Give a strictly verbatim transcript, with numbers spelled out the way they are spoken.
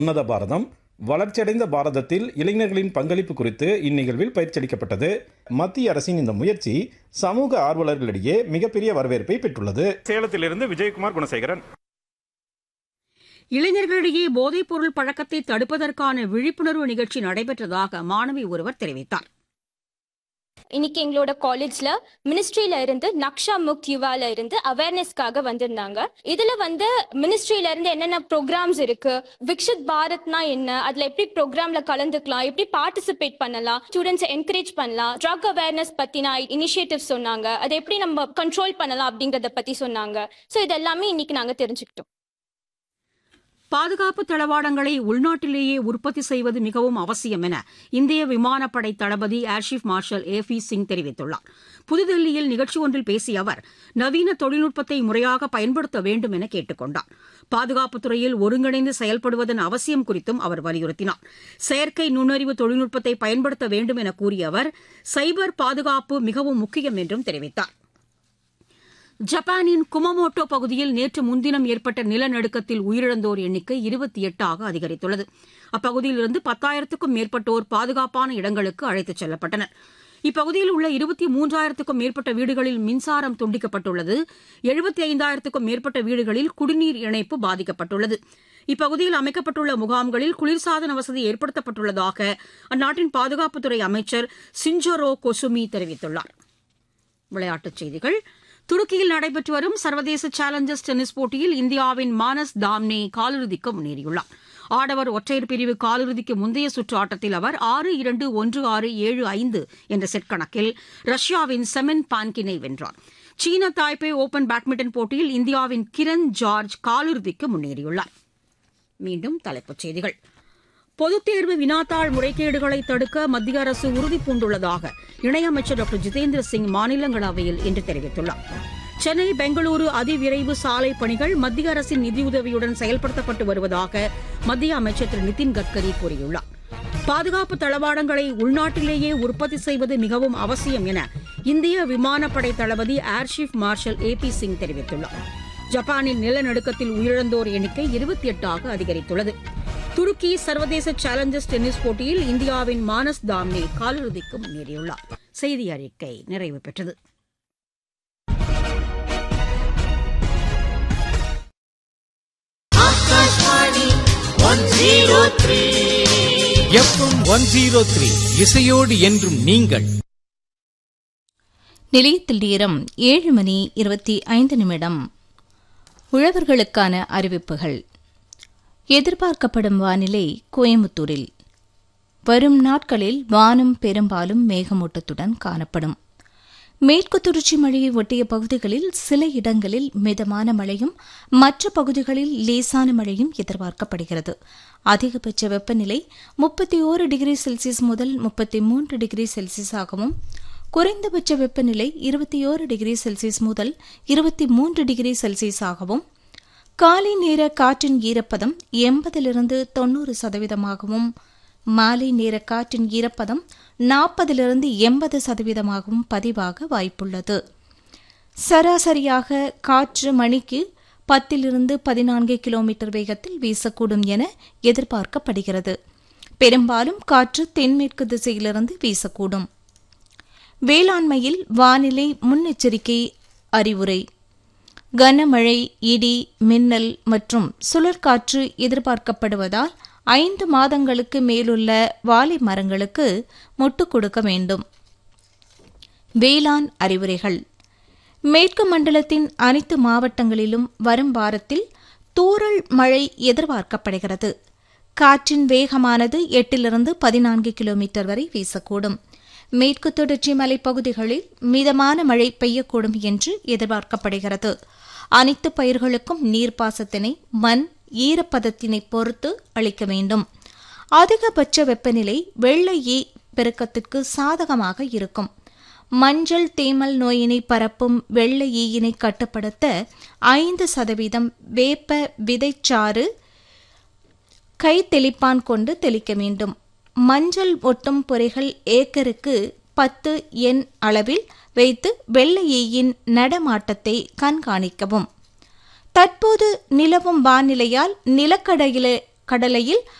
உன்னத பாரதம், வளர்ச்சியடைந்த பாரதத்தில் இளைஞர்களின் பங்களிப்பு குறித்து இந்நிகழ்வில் பயிற்சியளிக்கப்பட்டது. மத்திய அரசின் இந்த முயற்சி சமூக ஆர்வலர்களிடையே மிகப்பெரிய வரவேற்பை பெற்றுள்ளது. சேலத்திலிருந்து விஜயகுமார் குணசேகரன். இளைஞர்களிடையே போதைப் பொருள் பழக்கத்தை தடுப்பதற்கான விழிப்புணர்வு நிகழ்ச்சி நடைபெற்றதாக மாணவி ஒருவர் தெரிவித்தார். இன்னைக்கு எங்களோட காலேஜ்ல மினிஸ்ட்ரியில இருந்து நக்ஷா முக்த் யுவால இருந்து அவேர்னஸ்க்காக வந்திருந்தாங்க. இதுல வந்து மினிஸ்ட்ரியில இருந்து என்னென்ன ப்ரோக்ராம்ஸ் இருக்கு, விக்ஷித் பாரத்னா என்ன, அதுல எப்படி ப்ரோக்ராம்ல கலந்துக்கலாம், எப்படி பார்ட்டிசிபேட் பண்ணலாம், ஸ்டூடெண்ட்ஸ் என்கரேஜ் பண்ணலாம், ட்ரக் அவேர்னஸ் பத்தின இனிஷியேட்டிவ் சொன்னாங்க, அதை எப்படி நம்ம கண்ட்ரோல் பண்ணலாம் அப்படிங்கறத பத்தி சொன்னாங்க. ஸோ இதெல்லாமே இன்னைக்கு நாங்க தெரிஞ்சுக்கிட்டோம். பாதுகாப்பு தளவாடங்களை உள்நாட்டிலேயே உற்பத்தி செய்வது மிகவும் அவசியம் என இந்திய விமானப்படை தளபதி ஏர் சீஃப் மார்ஷல் ஏ பி சிங் தெரிவித்துள்ளார். புதுதில்லியில் நிகழ்ச்சி ஒன்றில் பேசிய அவர் நவீன தொழில்நுட்பத்தை முறையாக பயன்படுத்த வேண்டும் என கேட்டுக் கொண்டார். பாதுகாப்புத் துறையில் ஒருங்கிணைந்து செயல்படுவதன் அவசியம் குறித்தும் அவர் வலியுறுத்தினார். செயற்கை நுண்ணறிவு தொழில்நுட்பத்தை பயன்படுத்த வேண்டும் என கூறிய அவர் சைபர் பாதுகாப்பு மிகவும் முக்கியம் என்றும் தெரிவித்தார். ஜப்பானின் குமமோட்டோ பகுதியில் நேற்று முன்தினம் ஏற்பட்ட நிலநடுக்கத்தில் உயிரிழந்தோர் எண்ணிக்கை இருபத்தி எட்டாக அதிகரித்துள்ளது. அப்பகுதியிலிருந்து பத்தாயிரத்துக்கும் மேற்பட்டோர் பாதுகாப்பான இடங்களுக்கு அழைத்துச் செல்லப்பட்டனர். இப்பகுதியில் உள்ள இருபத்தி மூன்றாயிரத்துக்கும் மேற்பட்ட வீடுகளில் மின்சாரம் துண்டிக்கப்பட்டுள்ளது. எழுபத்தி ஐந்தாயிரத்துக்கும் மேற்பட்ட வீடுகளில் குடிநீர் இணைப்பு பாதிக்கப்பட்டுள்ளது. இப்பகுதியில் அமைக்கப்பட்டுள்ள முகாம்களில் குளிர்சாதன வசதி ஏற்படுத்தப்பட்டுள்ளதாக அந்நாட்டின் பாதுகாப்புத்துறை அமைச்சர் சின்ஜோரோ கொசுமி தெரிவித்துள்ளார். விளையாட்டுச் செய்திகள். துருக்கியில் நடைபெற்று வரும் சர்வதேச சேலஞ்சர்ஸ் டென்னிஸ் போட்டியில் இந்தியாவின் மானஸ் தாம்னே காலிறுதிக்கு முன்னேறியுள்ளார். ஆடவர் ஒற்றையர் பிரிவு காலிறுதிக்கு முந்தைய சுற்று ஆட்டத்தில் அவர் ஆறு இரண்டு ஒன்று ஆறு ஏழு ஐந்து என்ற செட் கணக்கில் ரஷ்யாவின் செமன் பான்கினை வென்றார். சீன தாய்பே ஓபன் பேட்மிண்டன் போட்டியில் இந்தியாவின் கிரண் ஜார்ஜ் காலிறுதிக்கு முன்னேறியுள்ளார். மீண்டும் தலைப்புச் செய்திகள். பொதுத் தேர்வு வினாத்தாள் முறைகேடுகளை தடுக்க மத்திய அரசு உறுதிபூண்டுள்ளதாக இணையமைச்சர் டாக்டர் ஜிதேந்திர சிங் மாநிலங்களவையில் இன்று தெரிவித்துள்ளார். சென்னை பெங்களூரு அதிவிரைவு சாலை பணிகள் மத்திய அரசின் நிதியுதவியுடன் செயல்படுத்தப்பட்டு வருவதாக மத்திய அமைச்சர் திரு நிதின் கட்கரி கூறியுள்ளார். பாதுகாப்பு தளவாடங்களை உள்நாட்டிலேயே உற்பத்தி செய்வது மிகவும் அவசியம் என இந்திய விமானப்படை தளபதி ஏர் சீஃப் மார்ஷல் ஏ பி சிங் தெரிவித்துள்ளார். ஜப்பானின் நிலநடுக்கத்தில் உயிரிழந்தோர் எண்ணிக்கை இருபத்தி எட்டாக அதிகரித்துள்ளது. துருக்கி சர்வதேச சேலஞ்சர்ஸ் டென்னிஸ் போட்டியில் இந்தியாவின் மானஸ் தாம்னே காலிறுதிக்கு முன்னேறியுள்ளார். செய்தி அறிக்கை நிறைவு பெற்றது. இசையோடு என்றும் நீங்கள். நிலையத்தில் நேரம் ஏழு மணி இருபத்தி ஐந்து நிமிடம். உழவர்களுக்கான அறிவிப்புகள். எதிர்பார்க்கப்படும் வானிலை கோயம்புத்தூரில் வரும் நாட்களில் வானம் பெரும்பாலும் மேகமூட்டத்துடன் காணப்படும். மேற்கு தொடர்ச்சி மழையை ஒட்டிய பகுதிகளில் சில இடங்களில் மிதமான மழையும் மற்ற பகுதிகளில் லேசான மழையும் எதிர்பார்க்கப்படுகிறது. அதிகபட்ச வெப்பநிலை முப்பத்தி ஓரு டிகிரி செல்சியஸ் முதல் முப்பத்தி மூன்று டிகிரி செல்சியஸாகவும் குறைந்தபட்ச வெப்பநிலை இருபத்தி ஓரு டிகிரி செல்சியஸ் முதல் இருபத்தி மூன்று டிகிரி செல்சியஸாகவும் காலை நேர காற்றின் ஈரப்பதம் எண்பதிலிருந்து தொன்னூறு சதவீதமாகவும் மாலை நேர காற்றின் ஈரப்பதம் நாற்பதிலிருந்து எண்பது சதவீதமாகவும் பதிவாக வாய்ப்புள்ளது. சராசரியாக காற்று மணிக்கு பத்திலிருந்து பதினான்கு கிலோமீட்டர் வேகத்தில் வீசக்கூடும் என எதிர்பார்க்கப்படுகிறது. பெரும்பாலும் காற்று தென்மேற்கு திசையிலிருந்து வீசக்கூடும். வேளாண்மையில் வானிலை முன்னெச்சரிக்கை அறிவுரை. கனமழை, இடி, மின்னல் மற்றும் சுழற்காற்று எதிர்பார்க்கப்படுவதால் ஐந்து மாதங்களுக்கு மேலுள்ள வாழை மரங்களுக்கு மொட்டு கொடுக்க வேண்டும். வேளாண் அறிவுரைகள். மேற்கு மண்டலத்தின் அனைத்து மாவட்டங்களிலும் வரும் வாரத்தில் தூறல் மழை எதிர்பார்க்கப்படுகிறது. காற்றின் வேகமானது எட்டிலிருந்து பதினான்கு கிலோமீட்டர் வரை வீசக்கூடும். மேற்கு தொடர்ச்சி மலைப்பகுதிகளில் மிதமான மழை பெய்யக்கூடும் என்று எதிர்பார்க்கப்படுகிறது. அனைத்து பயிர்களுக்கும் நீர்ப்பாசத்தினை மண் ஈரப்பதத்தினை பொறுத்து அளிக்க வேண்டும். அதிகபட்ச வெப்பநிலை வெள்ளை ஈ பெருக்கத்திற்கு சாதகமாக இருக்கும். மஞ்சள் தேமல் நோயினை பரப்பும் வெள்ளை ஈயினை கட்டுப்படுத்த ஐந்து சதவீதம் வேப்ப விதைச்சாறு கை தெளிப்பான் கொண்டு தெளிக்க வேண்டும். மஞ்சள் ஒட்டும் பொறைகள் ஏக்கருக்கு பத்து எண் அளவில் வைத்து வெள்ளை ஈயின் நடமாட்டத்தை கண்காணிக்கவும். தற்போது நிலவும் வானிலையால் நிலக்கடலை கடலையில்